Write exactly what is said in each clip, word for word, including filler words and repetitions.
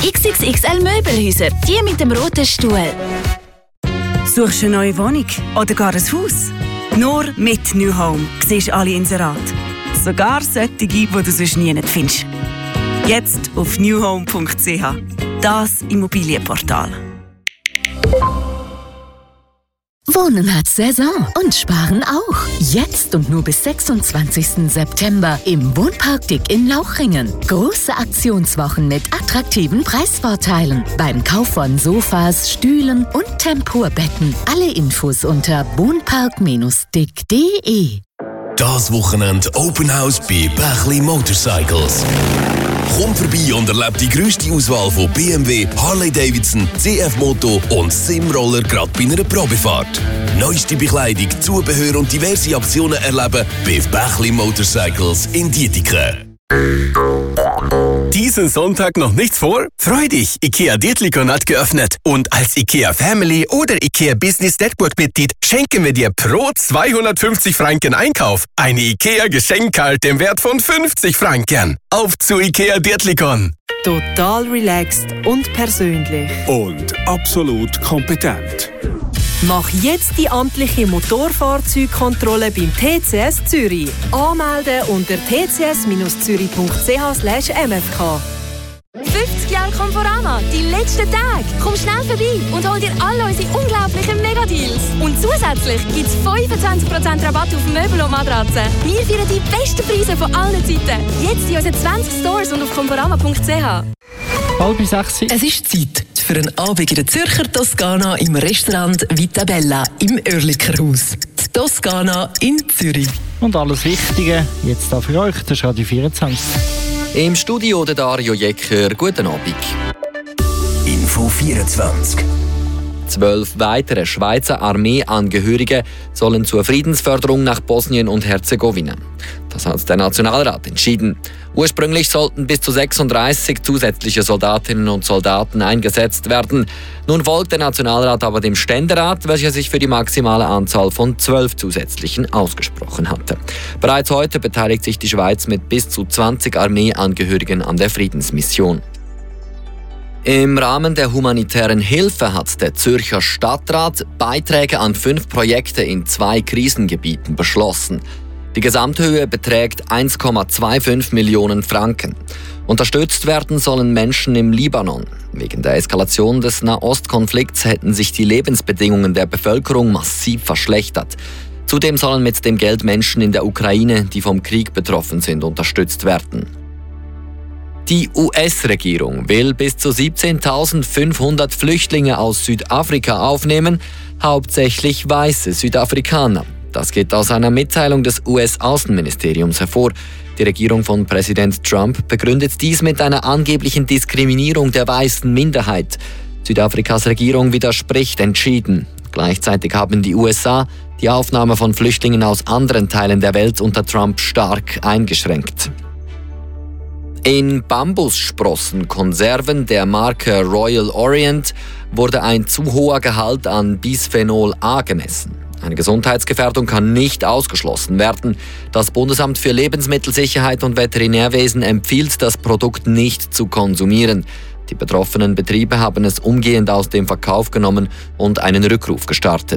X X X L Möbelhäuser, die mit dem roten Stuhl. Suchst du eine neue Wohnung oder gar ein Haus? Nur mit New Home siehst du alle Inserate. Sogar solche, die du sonst nie findest. Jetzt auf new home punkt c h. Das Immobilienportal. Wohnen hat Saison und Sparen auch. Jetzt und nur bis sechsundzwanzigsten September im Wohnpark Dick in Lauchringen. Große Aktionswochen mit attraktiven Preisvorteilen. Beim Kauf von Sofas, Stühlen und Tempurbetten. Alle Infos unter wohnpark dick punkt d e. Das Wochenende Open House bei Bächli Motorcycles. Komm vorbei und erlebe die grösste Auswahl von B M W, Harley-Davidson, C F Moto und Simroller gerade bei einer Probefahrt. Neueste Bekleidung, Zubehör und diverse Aktionen erleben bei Bächli Motorcycles in Dietiken. Diesen Sonntag noch nichts vor? Freu dich! IKEA Dietlikon hat geöffnet. Und als IKEA Family oder IKEA Business Network Mitglied schenken wir dir pro zweihundertfünfzig Franken Einkauf eine IKEA Geschenkkarte im Wert von fünfzig Franken. Auf zu IKEA Dietlikon! Total relaxed und persönlich. Und absolut kompetent. Mach jetzt die amtliche Motorfahrzeugkontrolle beim T C S Zürich. Anmelden unter t c s zürich punkt c h slash m f k. fünfzig Jahre Conforama, die letzten Tage. Komm schnell vorbei und hol dir alle unsere unglaublichen Megadeals. Und zusätzlich gibt es fünfundzwanzig Prozent Rabatt auf Möbel und Matratzen. Wir feiern die besten Preise von allen Zeiten. Jetzt in unseren zwanzig Stores und auf conforama punkt c h. Halb sechs. Es ist Zeit für einen Abend in der Zürcher Toskana im Restaurant Vita Bella im Oerlikerhaus. Die Toskana in Zürich. Und alles Wichtige jetzt da für euch, das ist Radio vierundzwanzig. Im Studio der Dario Jecker. Guten Abend. Info vierundzwanzig. Zwölf weitere Schweizer Armeeangehörige sollen zur Friedensförderung nach Bosnien und Herzegowina. Das hat der Nationalrat entschieden. Ursprünglich sollten bis zu sechsunddreißig zusätzliche Soldatinnen und Soldaten eingesetzt werden. Nun folgt der Nationalrat aber dem Ständerat, welcher sich für die maximale Anzahl von zwölf zusätzlichen ausgesprochen hatte. Bereits heute beteiligt sich die Schweiz mit bis zu zwanzig Armeeangehörigen an der Friedensmission. Im Rahmen der humanitären Hilfe hat der Zürcher Stadtrat Beiträge an fünf Projekte in zwei Krisengebieten beschlossen. Die Gesamthöhe beträgt eins Komma fünfundzwanzig Millionen Franken. Unterstützt werden sollen Menschen im Libanon. Wegen der Eskalation des Nahostkonflikts hätten sich die Lebensbedingungen der Bevölkerung massiv verschlechtert. Zudem sollen mit dem Geld Menschen in der Ukraine, die vom Krieg betroffen sind, unterstützt werden. Die U S-Regierung will bis zu siebzehntausendfünfhundert Flüchtlinge aus Südafrika aufnehmen, hauptsächlich weiße Südafrikaner. Das geht aus einer Mitteilung des U S-Außenministeriums hervor. Die Regierung von Präsident Trump begründet dies mit einer angeblichen Diskriminierung der weißen Minderheit. Südafrikas Regierung widerspricht entschieden. Gleichzeitig haben die U S A die Aufnahme von Flüchtlingen aus anderen Teilen der Welt unter Trump stark eingeschränkt. In Bambussprossenkonserven der Marke Royal Orient wurde ein zu hoher Gehalt an Bisphenol A gemessen. Eine Gesundheitsgefährdung kann nicht ausgeschlossen werden. Das Bundesamt für Lebensmittelsicherheit und Veterinärwesen empfiehlt, das Produkt nicht zu konsumieren. Die betroffenen Betriebe haben es umgehend aus dem Verkauf genommen und einen Rückruf gestartet.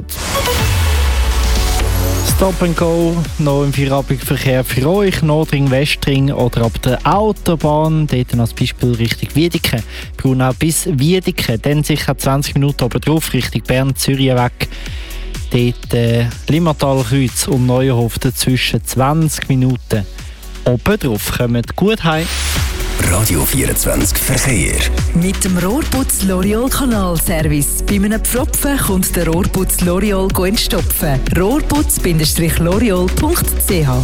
Stop and Go noch im Feierabendverkehr für euch, Nordring, Westring oder ab der Autobahn, dort als Beispiel Richtung Wiedeke, Braunau bis Wiedeke, dann sicher zwanzig Minuten oben drauf Richtung Bern, Zürich weg, dort äh, Limmatal-Kreuz um Neuenhof dazwischen zwanzig Minuten oben drauf, kommt gut heim. Radio vierundzwanzig Verkehr. Mit dem Rohrputz L'Oreal Kanalservice. Bei einem Pfropfen kommt der Rohrputz L'Oreal entstopfen. rohrputz Loreal punkt c h.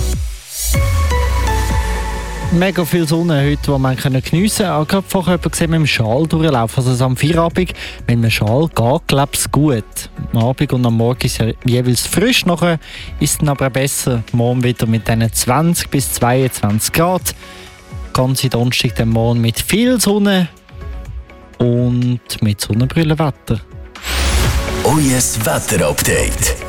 Mega viel Sonne heute, die man geniessen kann. Auch gerade vorher gesehen mit dem Schal durchlaufen. Also am Feierabend mit dem Schal geht, glaube ich, gut. Am Abend und am Morgen ist es jeweils frisch. Nachher ist es dann aber besser. Morgen wieder mit diesen zwanzig bis zweiundzwanzig Grad. Ganze Donnerstag dann morgen mit viel Sonne und mit Sonnenbrillenwetter. Euer Wetterupdate.